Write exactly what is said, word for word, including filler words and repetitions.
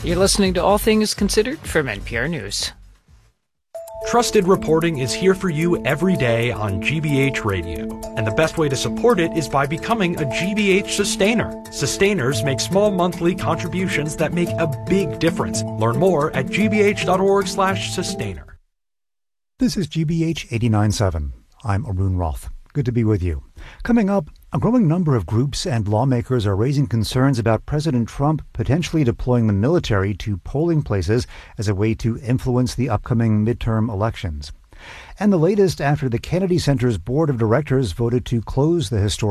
You're listening to All Things Considered from N P R News. Trusted reporting is here for you every day on G B H Radio, and the best way to support it is by becoming a G B H sustainer. Sustainers make small monthly contributions that make a big difference. Learn more at gbh.org slash sustainer. This is G B H eighty-nine point seven. I'm Arun Roth. Good to be with you. Coming up, a growing number of groups and lawmakers are raising concerns about President Trump potentially deploying the military to polling places as a way to influence the upcoming midterm elections. And the latest after the Kennedy Center's board of directors voted to close the historic